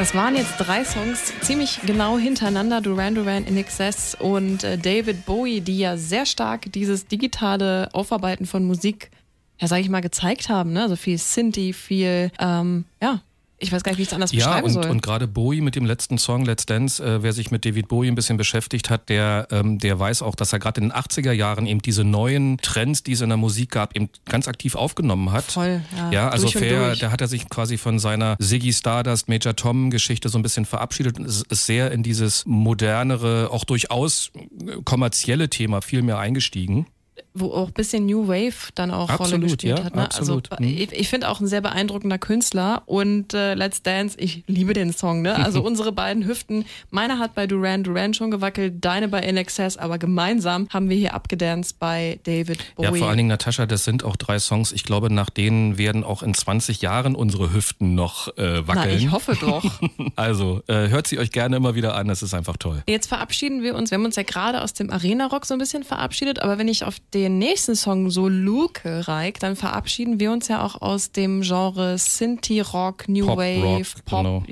Das waren jetzt 3 Songs ziemlich genau hintereinander, Duran Duran, INXS und David Bowie, die ja sehr stark dieses digitale Aufarbeiten von Musik, ja, sag ich mal, gezeigt haben. Ne? Also viel Synthi, viel, ich weiß gar nicht, wie ich es anders beschreiben soll. Und gerade Bowie mit dem letzten Song Let's Dance, wer sich mit David Bowie ein bisschen beschäftigt hat, der weiß auch, dass er gerade in den 80er Jahren eben diese neuen Trends, die es in der Musik gab, eben ganz aktiv aufgenommen hat. Voll, ja. Also durch. Da hat er sich quasi von seiner Ziggy Stardust, Major Tom Geschichte so ein bisschen verabschiedet und ist sehr in dieses modernere, auch durchaus kommerzielle Thema viel mehr eingestiegen. Wo auch ein bisschen New Wave dann auch Rolle gespielt hat. Ne? Absolut. Also ich finde auch ein sehr beeindruckender Künstler und Let's Dance, ich liebe den Song. Ne? Also unsere beiden Hüften, meine hat bei Duran Duran schon gewackelt, deine bei INXS, aber gemeinsam haben wir hier abgedanced bei David Bowie. Ja, vor allen Dingen, Natascha, das sind auch 3 Songs, ich glaube, nach denen werden auch in 20 Jahren unsere Hüften noch wackeln. Na, ich hoffe doch. Also hört sie euch gerne immer wieder an, das ist einfach toll. Jetzt verabschieden wir haben uns ja gerade aus dem Arena-Rock so ein bisschen verabschiedet, aber wenn ich auf den nächsten Song so Luke reik, dann verabschieden wir uns ja auch aus dem Genre Synthie-Rock, New Wave, Pop. Genau.